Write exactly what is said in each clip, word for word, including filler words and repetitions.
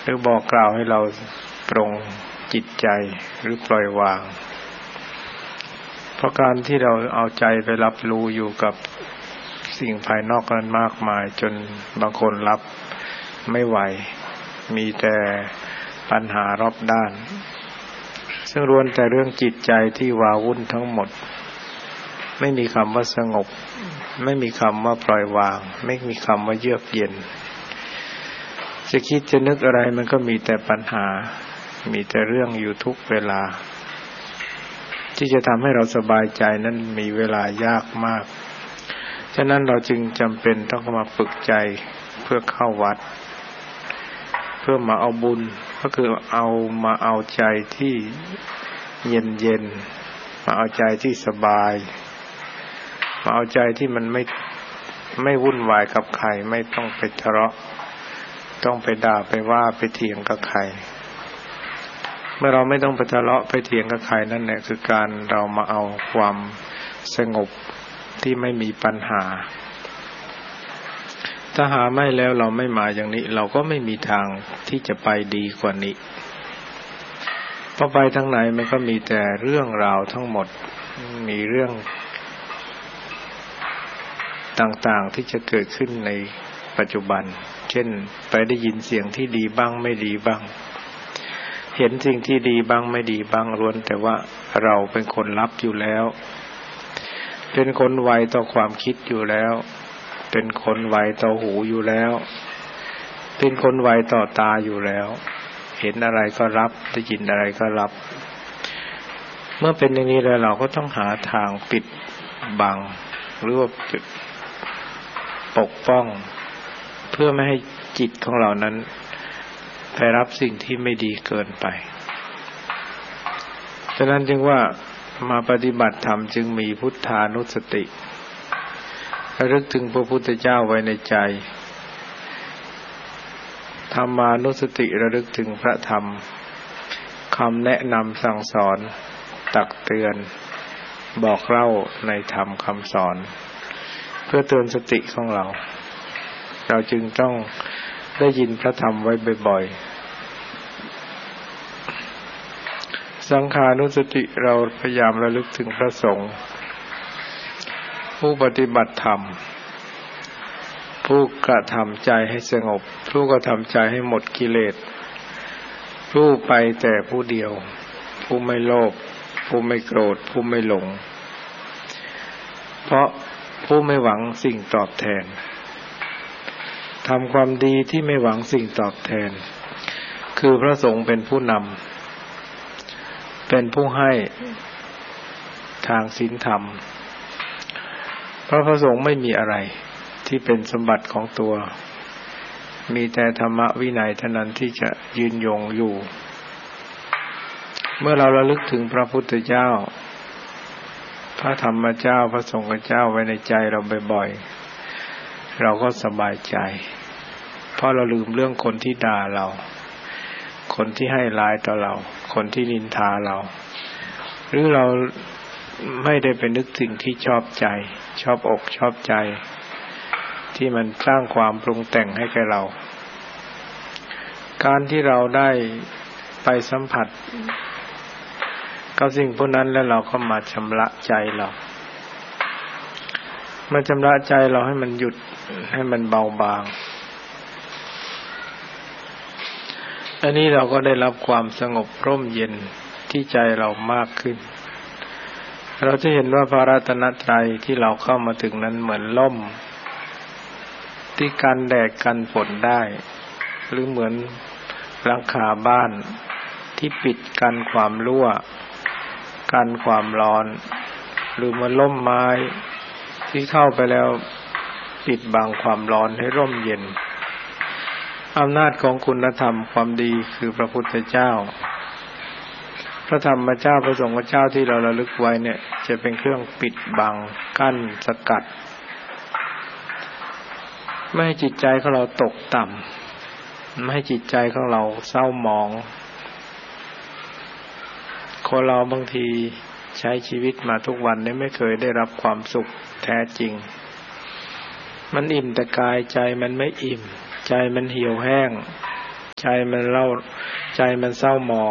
รือบอกกล่าวให้เราปรงจิตใจหรือปล่อยวางเพราะการที่เราเอาใจไปรับรู้อยู่กับสิ่งภายนอกนั้นมากมายจนบางคนรับไม่ไหวมีแต่ปัญหารอบด้านซึ่งล้วนแต่เรื่องจิตใจที่ว้าวุ่นทั้งหมดไม่มีคำว่าสงบไม่มีคำว่าปล่อยวางไม่มีคำว่าเยือกเย็นจะคิดจะนึกอะไรมันก็มีแต่ปัญหามีแต่เรื่องอยู่ทุกเวลาที่จะทำให้เราสบายใจนั้นมีเวลายากมากฉะนั้นเราจึงจำเป็นต้องมาฝึกใจเพื่อเข้าวัดเพื่อมาเอาบุญก็คือเอามาเอาใจที่เย็นเย็นมาเอาใจที่สบายมาเอาใจที่มันไม่ไม่วุ่นวายกับใครไม่ต้องไปทะเลาะต้องไปด่าไปว่าไปเถียงกับใครเมื่อเราไม่ต้องไปทะเลาะไปเถียงกับใครนั่นแหละคือการเรามาเอาความสงบที่ไม่มีปัญหาถ้าหาไม่แล้วเราไม่มาอย่างนี้เราก็ไม่มีทางที่จะไปดีกว่านี้พอไปทางไหนมันก็มีแต่เรื่องราวทั้งหมดมีเรื่องต่างๆที่จะเกิดขึ้นในปัจจุบันเช่นไปได้ยินเสียงที่ดีบ้างไม่ดีบ้างเห็นสิ่งที่ดีบ้างไม่ดีบ้างล้วนแต่ว่าเราเป็นคนรับอยู่แล้วเป็นคนไวต่อความคิดอยู่แล้วเป็นคนไวต่อหูอยู่แล้วเป็นคนไวต่อตาอยู่แล้วเห็นอะไรก็รับได้ยินอะไรก็รับเมื่อเป็นอย่างนี้แล้วเราก็ต้องหาทางปิดบังหรือว่าปกป้องเพื่อไม่ให้จิตของเรานั้นไปรับสิ่งที่ไม่ดีเกินไปฉะนั้นจึงว่ามาปฏิบัติธรรมจึงมีพุทธานุสติระลึกถึงพระพุทธเจ้าไว้ในใจธรรมานุสติระลึกถึงพระธรรมคำแนะนำสั่งสอนตักเตือนบอกเล่าในธรรมคำสอนเพื่อเตือนสติของเราเราจึงต้องได้ยินพระธรรมไว้บ่อยๆสังขานุสติเราพยายามระลึกถึงพระสงฆ์ผู้ปฏิบัติธรรมผู้กระทำใจให้สงบผู้กระทำใจให้หมดกิเลสผู้ไปแต่ผู้เดียวผู้ไม่โลภผู้ไม่โกรธผู้ไม่หลงเพราะผู้ไม่หวังสิ่งตอบแทนทำความดีที่ไม่หวังสิ่งตอบแทนคือพระสงฆ์เป็นผู้นำเป็นผู้ให้ทางศีลธรรมเพราะพระสงฆ์ไม่มีอะไรที่เป็นสมบัติของตัวมีแต่ธรรมวินัยเท่านั้นที่จะยืนยงอยู่เมื่อเราระลึกถึงพระพุทธเจ้าพระธรรมเจ้าพระสงฆ์เจ้าไว้ในใจเราบ่อยๆเราก็สบายใจเพราะเราลืมเรื่องคนที่ด่าเราคนที่ให้ร้ายต่อเราคนที่นินทาเราหรือเราไม่ได้ไปนึกสิ่งที่ชอบใจชอบอกชอบใจที่มันสร้างความปรุงแต่งให้แก่เราการที่เราได้ไปสัมผัสกับสิ่งพวกนั้นแล้วเราก็มาชำระใจเรามาชำระใจเราให้มันหยุดให้มันเบาบางอันนี้เราก็ได้รับความสงบร่มเย็นที่ใจเรามากขึ้นเราจะเห็นว่าพระรัตนตรัยที่เราเข้ามาถึงนั้นเหมือนร่มที่กันแดดกันฝนได้หรือเหมือนหลังคาบ้านที่ปิดกันความรั่วกันความร้อนหรือเหมือนร่มไม้ที่เข้าไปแล้วปิดบังความร้อนให้ร่มเย็นอำนาจของคุณธรรมความดีคือพระพุทธเจ้าพระธรรมเจ้าพระสงฆ์เจ้าที่เราระลึกไว้เนี่ยจะเป็นเครื่องปิดบังกั้นสกัดไม่ให้จิตใจของเราตกต่ำไม่ให้จิตใจของเราเศร้าหมองคนเราบางทีใช้ชีวิตมาทุกวันเนี่ยไม่เคยได้รับความสุขแท้จริงมันอิ่มแต่กายใจมันไม่อิ่มใจมันเหี่ยวแห้งใจมันเล่าใจมันเศร้าหมอง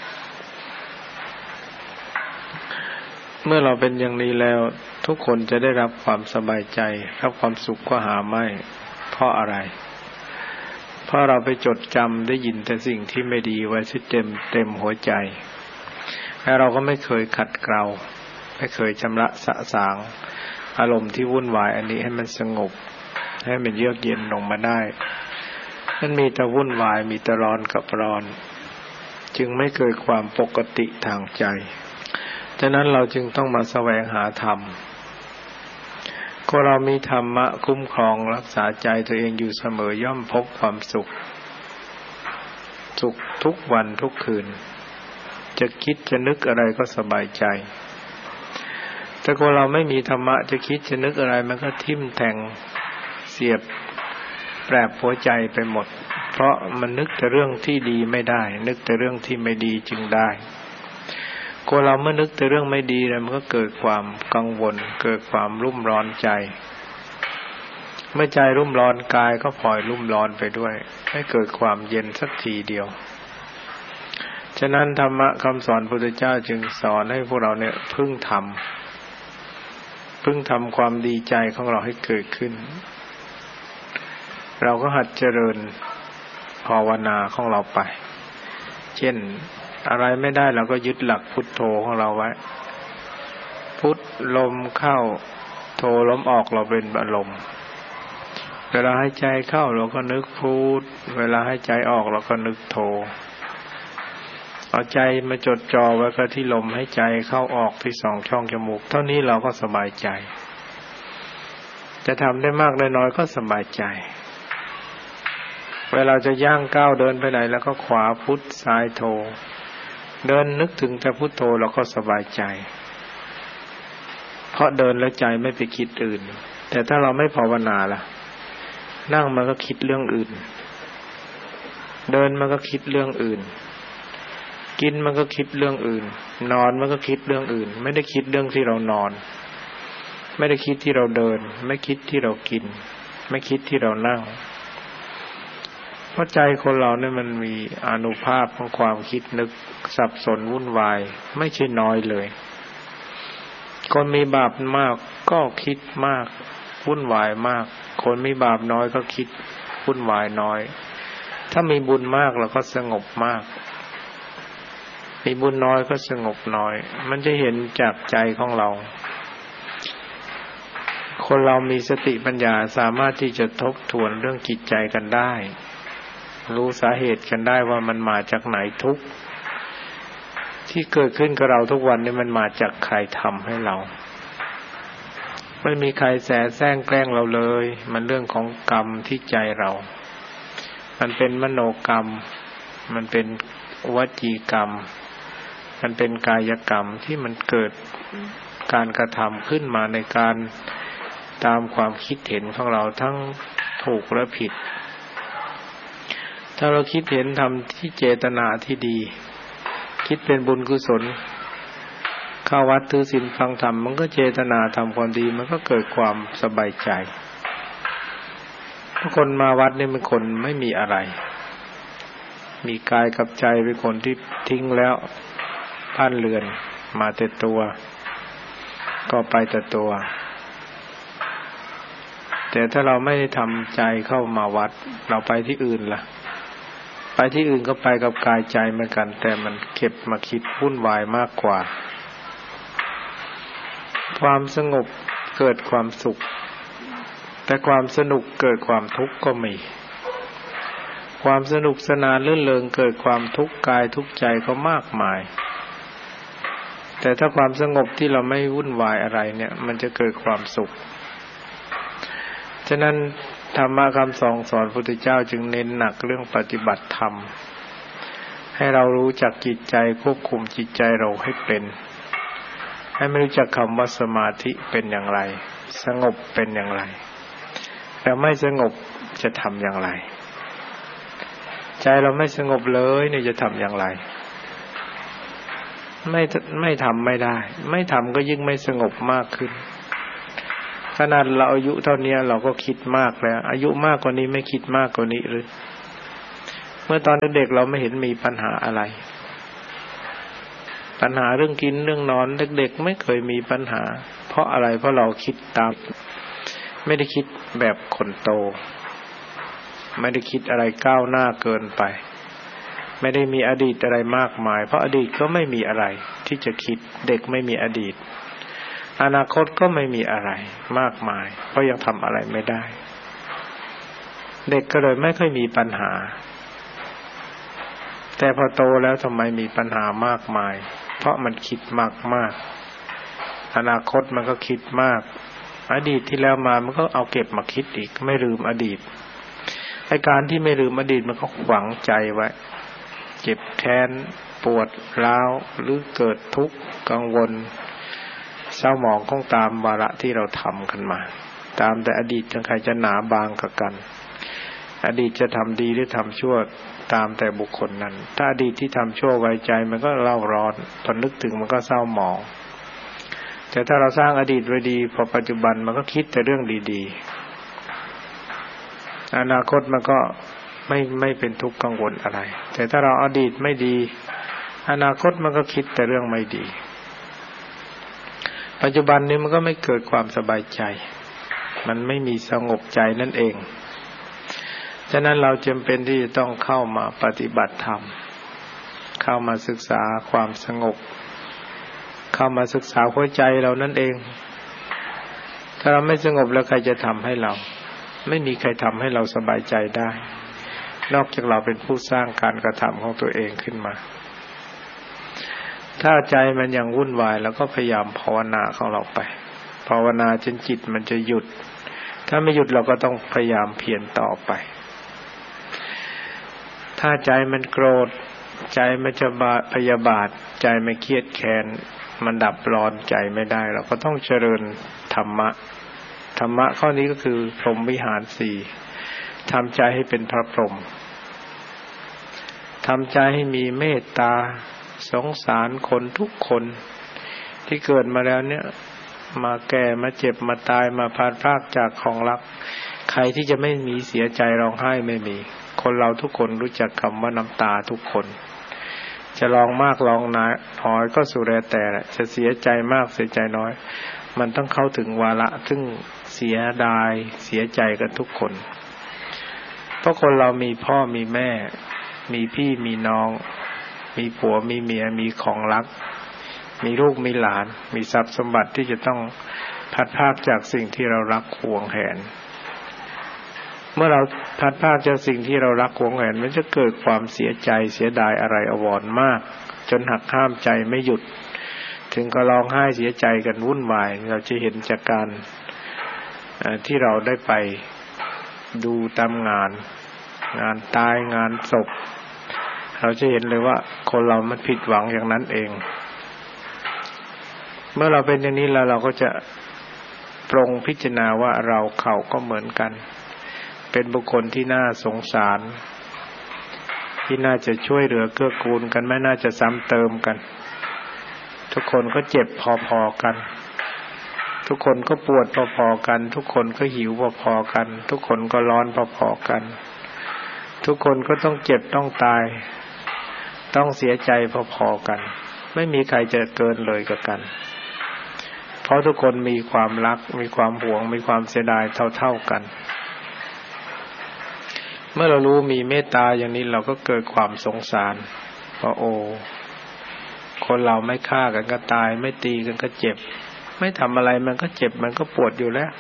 เมื่อเราเป็นอย่างนี้แล้วทุกคนจะได้รับความสบายใจรับความสุขก็หาไม่เพราะอะไรเพราะเราไปจดจำได้ยินแต่สิ่งที่ไม่ดีไว้ที่เต็มเต็มหัวใจและเราก็ไม่เคยขัดเกลาไม่เคยชำระสะสางอารมณ์ที่วุ่นวายอันนี้ให้มันสงบให้มันเยือกเย็นลงมาได้มันมีแต่วุ่นวายมีแต่ร้อนกับร้อนจึงไม่เกิดความปกติทางใจฉะนั้นเราจึงต้องมาแสวงหาธรรมก็เรามีธรรมะคุ้มครองรักษาใจตัวเองอยู่เสมอย่อมพบความสุขสุขทุกวันทุกคืนจะคิดจะนึกอะไรก็สบายใจแต่คนเราไม่มีธรรมะจะคิดจะนึกอะไรมันก็ทิ่มแทงเสียบแปรบหัวใจไปหมดเพราะมันนึกแต่เรื่องที่ดีไม่ได้นึกแต่เรื่องที่ไม่ดีจึงได้คนเราเมื่อนึกแต่เรื่องไม่ดีแล้วมันก็เกิดความกังวลเกิดความรุ่มร้อนใจเมื่อใจรุ่มร้อนกายก็พลอยรุ่มร้อนไปด้วยให้เกิดความเย็นสักทีเดียวฉะนั้นธรรมะคำสอนพระพุทธเจ้าจึงสอนให้พวกเราเนี่ยพึงทำพึงทำความดีใจของเราให้เกิดขึ้นเราก็หัดเจริญภาวนาของเราไปเช่นอะไรไม่ได้เราก็ยึดหลักพุทโธของเราไว้พุทลมเข้าโธลมออกเราเป็นอารมณ์เวลาให้ใจเข้าเราก็นึกพุทเวลาให้ใจออกเราก็นึกโธเอาใจมาจดจ่อไว้กับที่ลมให้ใจเข้าออกที่สองช่องจมูกเท่านี้เราก็สบายใจจะทำได้มากได้น้อยก็สบายใจเวลาจะย่างก้าวเดินไปไหนแล้วก็ขวาพุทซ้ายโธเดินนึกถึงแต่พุทโธเราก็สบายใจเพราะเดินแล้วใจไม่ไปคิดอื่นแต่ถ้าเราไม่ภาวนาล่ะนั่งมันก็คิดเรื่องอื่นเดินมันก็คิดเรื่องอื่นกินมันก็คิดเรื่องอื่นนอนมันก็คิดเรื่องอื่นไม่ได้คิดเรื่องที่เรานอนไม่ได้คิดที่เราเดินไม่คิดที่เรากินไม่คิดที่เรานั่งเพราะใจคนเราเนี่ยมันมีอานุภาพของความคิดนึกสับสนวุ่นวายไม่ใช่น้อยเลยคนมีบาปมากก็คิดมากวุ่นวายมากคนมีบาปน้อยก็คิดวุ่นวายน้อยถ้ามีบุญมากเราก็สงบมากมีบุญน้อยก็สงบน้อยมันจะเห็นจากใจของเราคนเรามีสติปัญญาสามารถที่จะทบทวนเรื่องจิตใจกันได้รู้สาเหตุกันได้ว่ามันมาจากไหนทุกข์ที่เกิดขึ้นกับเราทุกวันนี้มันมาจากใครทำให้เราไม่มีใครแสแสร้งแกล้งเราเลยมันเรื่องของกรรมที่ใจเรามันเป็นมโนกรรมมันเป็นวจีกรรมมันเป็นกายกรรมที่มันเกิดการกระทำขึ้นมาในการตามความคิดเห็นของเราทั้งถูกและผิดถ้าเราคิดเห็นทำที่เจตนาที่ดีคิดเป็นบุญกุศลเข้าวัดถือศีลฟังธรรมมันก็เจตนาทำความดีมันก็เกิดความสบายใจทุกคนมาวัดนี่เป็นคนไม่มีอะไรมีกายกับใจเป็นคนที่ทิ้งแล้วบ้านเรือนมาแต่ตัวก็ไปแต่ตัวแต่ถ้าเราไม่ได้ทำใจเข้ามาวัดเราไปที่อื่นล่ะไปที่อื่นก็ไปกับกายใจเหมือนกันแต่มันเก็บมาคิดวุ่นวายมากกว่าความสงบเกิดความสุขแต่ความสนุกเกิดความทุกข์ก็มีความสนุกสนานลื่นเริงเกิดความทุกข์กายทุกข์ใจก็มากมายแต่ถ้าความสงบที่เราไม่วุ่นวายอะไรเนี่ยมันจะเกิดความสุขฉะนั้นธรรมะคำสอนสอนพระพุทธเจ้าจึงเน้นหนักเรื่องปฏิบัติธรรมให้เรารู้จักจิตใจควบคุมจิตใจเราให้เป็นให้ไม่รู้จักคำว่าสมาธิเป็นอย่างไรสงบเป็นอย่างไรแต่ไม่สงบจะทำอย่างไรใจเราไม่สงบเลยเนี่ยจะทำอย่างไรไม่ไม่ทำไม่ได้ไม่ทำก็ยิ่งไม่สงบมากขึ้นขนาดเราอายุเท่านี้เราก็คิดมากแล้วอายุมากกว่านี้ไม่คิดมากกว่านี้หรือเมื่อตอนเด็กเราไม่เห็นมีปัญหาอะไรปัญหาเรื่องกินเรื่องนอนเด็กๆไม่เคยมีปัญหาเพราะอะไรเพราะเราคิดตามไม่ได้คิดแบบคนโตไม่ได้คิดอะไรก้าวหน้าเกินไปไม่ได้มีอดีตอะไรมากมายเพราะอดีตก็ไม่มีอะไรที่จะคิดเด็กไม่มีอดีตอนาคตก็ไม่มีอะไรมากมายเพราะยังทำอะไรไม่ได้เด็กก็เลยไม่ค่อยมีปัญหาแต่พอโตแล้วทำไมมีปัญหามากมายเพราะมันคิดมากมากอนาคตมันก็คิดมากอดีตที่แล้วมามันก็เอาเก็บมาคิดอีกไม่ลืมอดีตไอ้การที่ไม่ลืมอดีตมันก็หวังใจไว้เจ็บแค้นปวดร้าวหรือเกิดทุกข์กังวลเศร้าหมองของตามวาระที่เราทำกันมาตามแต่อดีตใครจะหนาบางกับกันอดีตจะทำดีหรือทำชั่วตามแต่บุคคลนั้นถ้าอดีตที่ทำชั่วไว้ใจมันก็เล่าร้อนพอนึกถึงมันก็เศร้าหมองแต่ถ้าเราสร้างอดีตไว้ดีพอปัจจุบันมันก็คิดแต่เรื่องดีๆอนาคตมันก็ไม่ไม่เป็นทุกข์กังวลอะไรแต่ถ้าเราอดีตไม่ดีอนาคตมันก็คิดแต่เรื่องไม่ดีปัจจุบันนี้มันก็ไม่เกิดความสบายใจมันไม่มีสงบใจนั่นเองฉะนั้นเราจำเป็นที่จะต้องเข้ามาปฏิบัติธรรมเข้ามาศึกษาความสงบเข้ามาศึกษาหัวใจเรานั่นเองถ้าเราไม่สงบแล้วใครจะทำให้เราไม่มีใครทำให้เราสบายใจได้นอกจากเราเป็นผู้สร้างการกระทำของตัวเองขึ้นมาถ้าใจมันยังวุ่นวายเราก็พยายามภาวนาของเราไปภาวนาจนจิตมันจะหยุดถ้าไม่หยุดเราก็ต้องพยายามเพียรต่อไปถ้าใจมันโกรธใจมันจะพยาบาทใจมันเครียดแค้นมันดับร้อนใจไม่ได้เราก็ต้องเจริญธรรมะธรรมะข้อนี้ก็คือพรหมวิหารสี่ทำใจให้เป็นพระพรหมทำใจให้มีเมตตาสงสารคนทุกคนที่เกิดมาแล้วเนี่ยมาแก่มาเจ็บมาตายมาพลัดพรากจากของรักใครที่จะไม่มีเสียใจร้องไห้ไม่มีคนเราทุกคนรู้จักคำว่าน้ำตาทุกคนจะร้องมากร้องน้อยก็สุดแล้วแต่จะเสียใจมากเสียใจน้อยมันต้องเข้าถึงวาระซึ่งเสียดายเสียใจกันทุกคนเพราะคนเรามีพ่อมีแม่มีพี่มีน้องมีผัวมีเมียมีของรักมีลูกมีหลานมีทรัพย์สมบัติที่จะต้องพัดพรากจากสิ่งที่เรารักหวงแหนเมื่อเราพัดพรากจากสิ่งที่เรารักหวงแหนมันจะเกิดความเสียใจเสียดายอะไรอวรมากจนหักห้ามใจไม่หยุดถึงก็ร้องไห้เสียใจกันวุ่นวายเราจะเห็นจากการที่เราได้ไปดูตามงานงานตายงานศพเราจะเห็นเลยว่าคนเรามันผิดหวังอย่างนั้นเองเมื่อเราเป็นอย่างนี้แล้วเราก็จะปรงพิจารณาว่าเราเขาก็เหมือนกันเป็นบุคคลที่น่าสงสารที่น่าจะช่วยเหลือเกื้อกูลกันไม่น่าจะซ้ำเติมกันทุกคนก็เจ็บพอๆกันทุกคนก็ปวดพอๆกันทุกคนก็หิวพอๆกันทุกคนก็ร้อนพอๆกันทุกคนก็ต้องเจ็บต้องตายต้องเสียใจพอๆกันไม่มีใครจะเกินเลยกับกันเพราะทุกคนมีความรักมีความหวงมีความเสียดายเท่าๆกันเมื่อเรารู้มีเมตตาอย่างนี้เราก็เกิดความสงสารเพราะโอ้คนเราไม่ฆ่ากันก็ตายไม่ตีกันก็เจ็บไม่ทำอะไรมันก็เจ็บมันก็ปวดอยู่แล้ว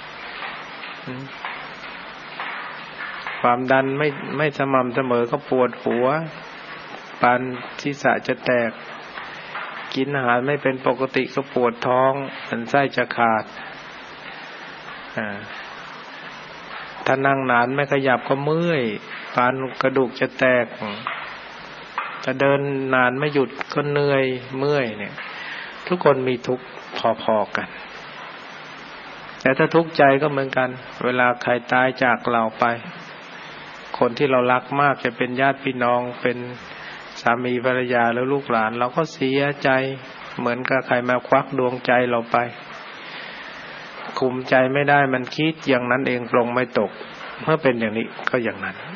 ความดันไม่ไม่สม่ำเสมอก็ปวดหัวปานศีรษะจะแตกกินอาหารไม่เป็นปกติก็ปวดท้องเหมือนไส้จะขาดอ่าถ้านั่งนานไม่ขยับก็เมื่อยปานกระดูกจะแตกจะเดินนานไม่หยุดก็เหนื่อยเมื่อยเนี่ยทุกคนมีทุกข์พอๆกันแต่ถ้าทุกข์ใจก็เหมือนกันเวลาใครตายจากเราไปคนที่เรารักมากจะเป็นญาติพี่น้องเป็นสามีภรรยาแล้วลูกหลานเราก็เสียใจเหมือนกับใครมาควักดวงใจเราไปคุมใจไม่ได้มันคิดอย่างนั้นเองปรงไม่ตกเมื่อเป็นอย่างนี้ก็อย่างนั้น